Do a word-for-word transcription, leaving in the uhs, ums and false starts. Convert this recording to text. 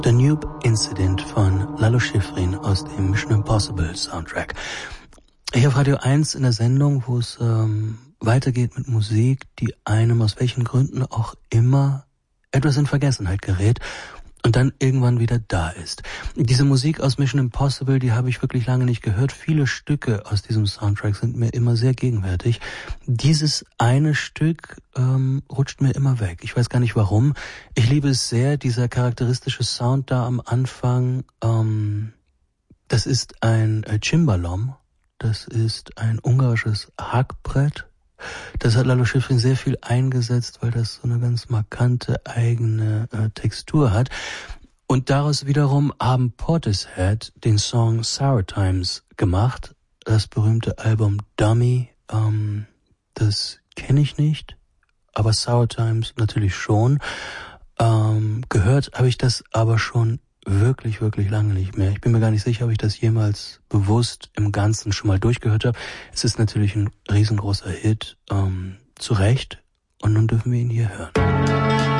The Noob Incident von Lalo Schifrin aus dem Mission Impossible Soundtrack. Hier auf Radio eins in der Sendung, wo es ähm, weitergeht mit Musik, die einem aus welchen Gründen auch immer etwas in Vergessenheit gerät und dann irgendwann wieder da ist. Diese Musik aus Mission Impossible, die habe ich wirklich lange nicht gehört. Viele Stücke aus diesem Soundtrack sind mir immer sehr gegenwärtig. Dieses eine Stück ähm, rutscht mir immer weg. Ich weiß gar nicht warum. Ich liebe es sehr, dieser charakteristische Sound da am Anfang. Ähm, das ist ein äh, Cimbalom. Das ist ein ungarisches Hackbrett. Das hat Lalo Schifrin sehr viel eingesetzt, weil das so eine ganz markante eigene äh, Textur hat. Und daraus wiederum haben Portishead den Song Sour Times gemacht. Das berühmte Album Dummy, ähm, das kenne ich nicht, aber Sour Times natürlich schon. Ähm, gehört habe ich das aber schon wirklich, wirklich lange nicht mehr. Ich bin mir gar nicht sicher, ob ich das jemals bewusst im Ganzen schon mal durchgehört habe. Es ist natürlich ein riesengroßer Hit, ähm, zu Recht. Und nun dürfen wir ihn hier hören.